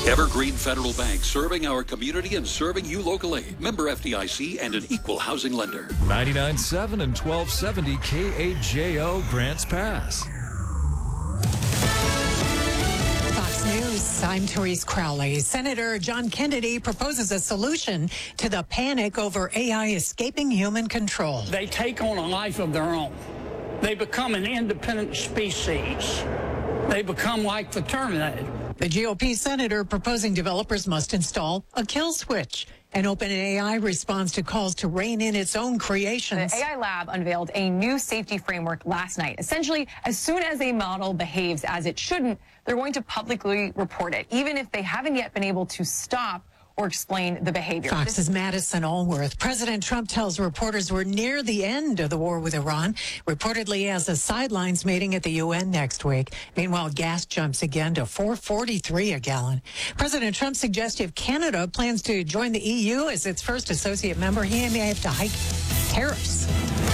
Evergreen Federal Bank, serving our community and serving you locally. Member FDIC and an equal housing lender. 99.7 and 1270 KAJO Grants Pass. Fox News, I'm Therese Crowley. Senator John Kennedy proposes a solution to the panic over AI escaping human control. They take on a life of their own. They become an independent species. They become like the Terminator. The GOP senator proposing developers must install a kill switch. An OpenAI responds to calls to rein in its own creations. The AI lab unveiled a new safety framework last night. Essentially, as soon as a model behaves as it shouldn't, they're going to publicly report it, even if they haven't yet been able to stop or explain the behavior. Fox's Madison Allworth. President Trump tells reporters we're near the end of the war with Iran, reportedly has a sidelines meeting at the UN next week. Meanwhile, gas jumps again to $4.43 a gallon. President Trump suggests if Canada plans to join the EU as its first associate member, he may have to hike tariffs.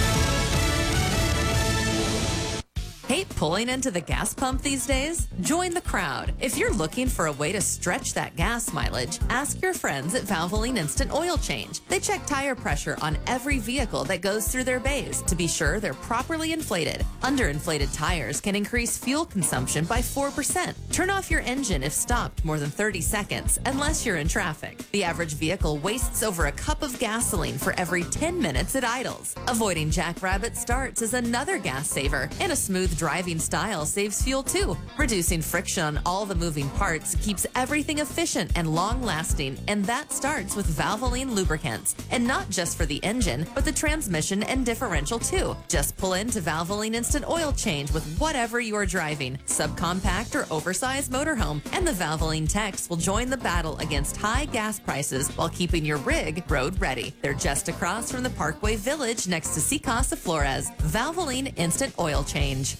Hate pulling into the gas pump these days? Join the crowd. If you're looking for a way to stretch that gas mileage, ask your friends at Valvoline Instant Oil Change. They check tire pressure on every vehicle that goes through their bays to be sure they're properly inflated. Underinflated tires can increase fuel consumption by 4%. Turn off your engine if stopped more than 30 seconds, unless you're in traffic. The average vehicle wastes over a cup of gasoline for every 10 minutes it idles. Avoiding jackrabbit starts is another gas saver, and a smooth driving style saves fuel too. Reducing friction on all the moving parts keeps everything efficient and long-lasting, and that starts with Valvoline lubricants. And not just for the engine, but the transmission and differential too. Just pull into Valvoline Instant Oil Change with whatever you are driving, subcompact or oversized motorhome, and the Valvoline techs will join the battle against high gas prices while keeping your rig road ready. They're just across from the Parkway Village next to Casa Flores. Valvoline Instant Oil Change.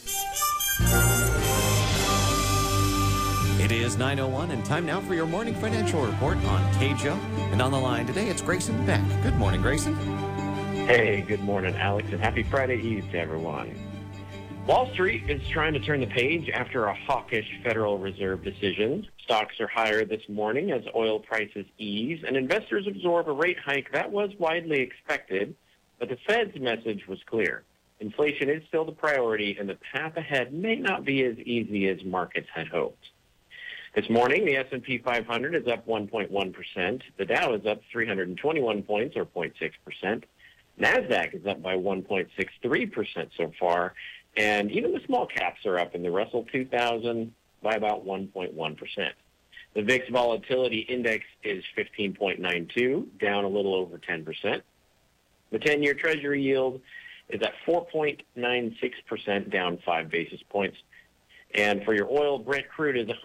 It is 9:01 and time now for your morning financial report on KJO. And on the line today, it's Grayson Beck. Good morning, Grayson. Hey, good morning, Alex, and happy Friday Eve to everyone. Wall Street is trying to turn the page after a hawkish Federal Reserve decision. Stocks are higher this morning as oil prices ease and investors absorb a rate hike that was widely expected, but the Fed's message was clear. Inflation is still the priority, and the path ahead may not be as easy as markets had hoped. This morning, the S&P 500 is up 1.1%. The Dow is up 321 points, or 0.6%. NASDAQ is up by 1.63% so far, and even the small caps are up in the Russell 2000 by about 1.1%. The VIX Volatility Index is 15.92, down a little over 10%. The 10-year Treasury yield is at 4.96%, down 5 basis points. And for your oil, Brent crude is